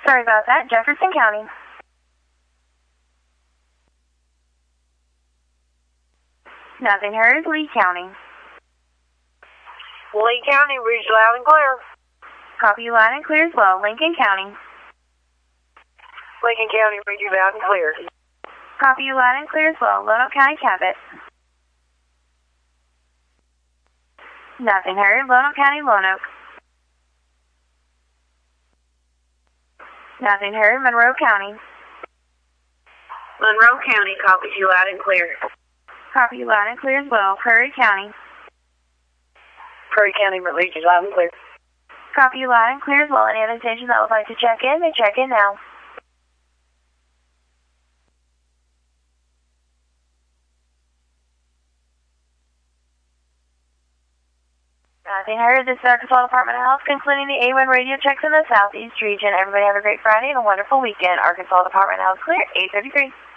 Sorry about that. Jefferson County. Nothing heard. Lee County. Lee County, reads loud and clear. Copy you loud and clear as well. Lincoln County. Lincoln County, read you loud and clear. Copy you loud and clear as well. Lonoke County, Cabot. Nothing heard. Lonoke County, Lonoke. Nothing heard. Monroe County. Monroe County, copies you loud and clear. Copy you loud and clear as well. Prairie County. Prairie County, reads you loud and clear. Copy you loud and clear as well. Any other station that would like to check in, may check in now. Nothing heard. This is Arkansas Department of Health concluding the A1 radio checks in the Southeast region. Everybody have a great Friday and a wonderful weekend. Arkansas Department of Health clear, 8:33.